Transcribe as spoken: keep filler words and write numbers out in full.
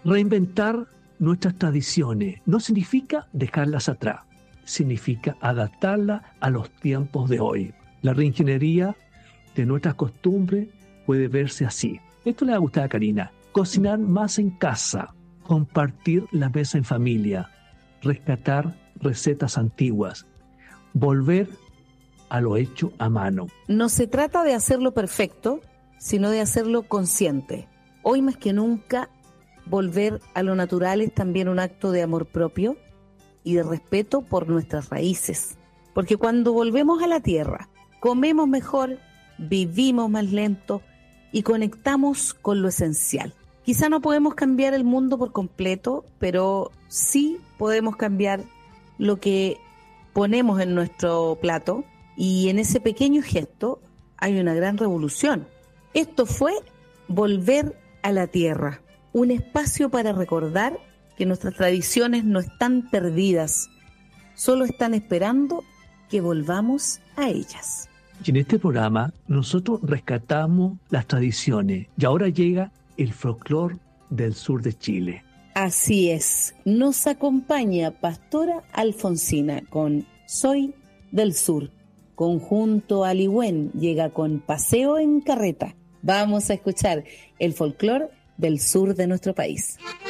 Reinventar nuestras tradiciones no significa dejarlas atrás, significa adaptarlas a los tiempos de hoy. La reingeniería de nuestras costumbres puede verse así. Esto le va a gustar a Karina. Cocinar más en casa, compartir la mesa en familia, rescatar recetas antiguas, volver a lo hecho a mano. No se trata de hacerlo perfecto, sino de hacerlo consciente. Hoy más que nunca, volver a lo natural es también un acto de amor propio y de respeto por nuestras raíces. Porque cuando volvemos a la tierra, comemos mejor, vivimos más lento y conectamos con lo esencial. Quizá no podemos cambiar el mundo por completo, pero sí podemos cambiar lo que ponemos en nuestro plato, y en ese pequeño gesto hay una gran revolución. Esto fue Volver a la Tierra, un espacio para recordar que nuestras tradiciones no están perdidas, solo están esperando que volvamos a ellas. Y en este programa nosotros rescatamos las tradiciones y ahora llega el folclore del sur de Chile. Así es, nos acompaña Pastora Alfonsina con Soy del Sur. Conjunto Alihuén llega con Paseo en Carreta. Vamos a escuchar el folclore del sur de nuestro país.